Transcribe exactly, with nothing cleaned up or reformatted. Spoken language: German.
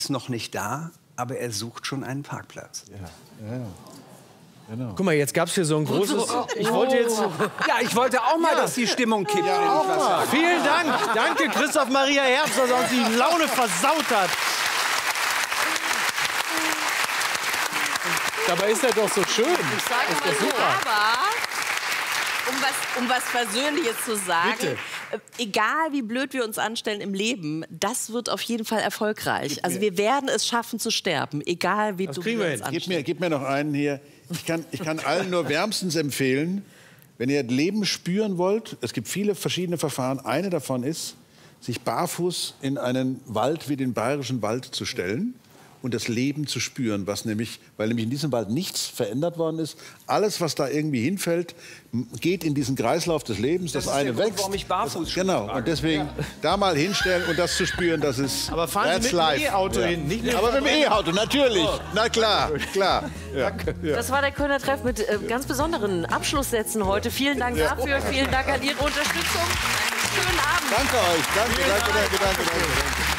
ist noch nicht da, aber er sucht schon einen Parkplatz. Ja, ja. Genau. Guck mal, jetzt gab es hier so ein großes... Ich wollte jetzt... Ja, ich wollte auch mal, ja. dass die Stimmung kippt. Ja, auch mal. Vielen Dank. Danke, Christoph Maria Herbst, dass er uns die Laune versaut hat. Dabei ist er doch so schön. Ich sage mal so, aber um was, um was Persönliches zu sagen, Bitte. Egal wie blöd wir uns anstellen im Leben, das wird auf jeden Fall erfolgreich. Also wir werden es schaffen zu sterben, egal wie du wir uns anstellen. Gib mir, gib mir noch einen hier. Ich kann, ich kann allen nur wärmstens empfehlen, wenn ihr Leben spüren wollt, es gibt viele verschiedene Verfahren. Eine davon ist, sich barfuß in einen Wald wie den Bayerischen Wald zu stellen und das Leben zu spüren, was nämlich, weil nämlich in diesem Wald nichts verändert worden ist. Alles, was da irgendwie hinfällt, geht in diesen Kreislauf des Lebens. Das, das eine ist der Grund, wächst. warum ich barfuß Genau. Und deswegen ja. da mal hinstellen und das zu spüren, das ist. Aber fahren Sie mit dem E-Auto ja. hin, nicht mit Aber mit dem E-Auto, natürlich. Oh. Na klar, klar. Ja. Danke. Ja. Das war der Kölner Treff mit äh, ganz besonderen Abschlusssätzen heute. Vielen Dank ja. dafür, vielen Dank an Ihre Unterstützung. Schönen Abend. Danke euch. Danke, danke, danke, danke, danke.